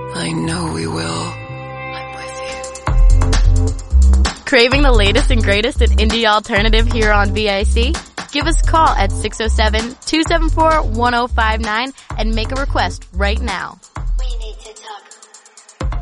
I know we will. I'm with you. Craving the latest and greatest in indie alternative here on VIC? Give us a call at 607-274-1059 and make a request right now.